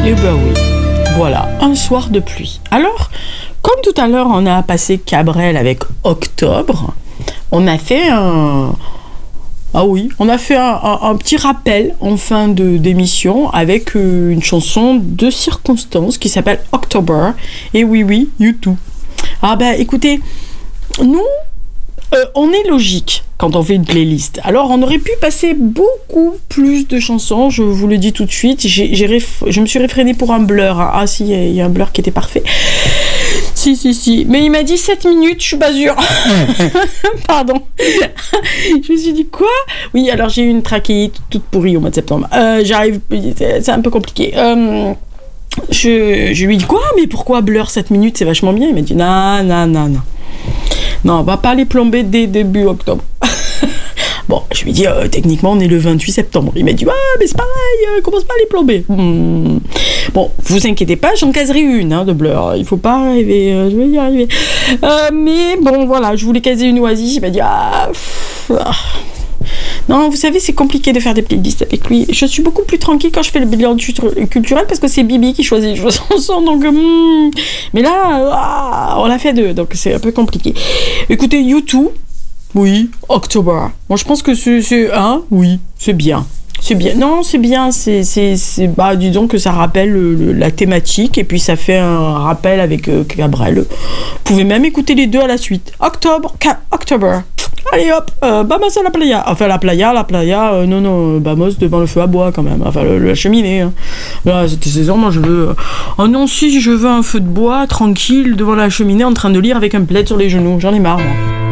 Eh ben oui, voilà, un soir de pluie. Alors, comme tout à l'heure, on a passé Cabrel avec Octobre, on a fait un petit rappel en fin d'émission avec une chanson de circonstance qui s'appelle October. Et oui, U2. Ah ben écoutez, nous, on est logique quand on fait une playlist. Alors, on aurait pu passer beaucoup plus de chansons, je vous le dis tout de suite. Je me suis réfrénée pour un Blur. Ah si, il y a un Blur qui était parfait. Si. Mais il m'a dit 7 minutes, je suis pas sûre. Pardon. Je me suis dit, quoi ? Oui, alors j'ai eu une trachéite toute pourrie au mois de septembre. C'est un peu compliqué. Je lui ai dit, quoi ? Mais pourquoi Blur 7 minutes, c'est vachement bien. Il m'a dit, non. Non, on va pas les plomber dès début octobre. Bon, je lui ai dit, techniquement, on est le 28 septembre. Il m'a dit, mais c'est pareil, commence pas à les plomber. Bon, vous inquiétez pas, j'en caserai une de Blur. Il faut pas rêver, je vais y arriver. Mais bon, voilà, je voulais caser une Oasis. Il m'a dit, Non, vous savez, c'est compliqué de faire des playlists avec lui. Je suis beaucoup plus tranquille quand je fais le bilan culturel parce que c'est Bibi qui choisit les chansons. Donc, mais là, on l'a fait deux, donc c'est un peu compliqué. Écoutez, U2, oui, October. Moi, je pense que oui, c'est bien. C'est bien. Non, c'est bien. Disons que ça rappelle la thématique et puis ça fait un rappel avec Cabrel. Vous pouvez même écouter les deux à la suite. October. Allez hop, vamos à la playa. Enfin, la playa, non, vamos devant le feu à bois quand même. Enfin, la cheminée. Hein. Là, cette saison, moi, je veux... Oh non, si, je veux un feu de bois, tranquille, devant la cheminée, en train de lire avec un plaid sur les genoux. J'en ai marre, moi.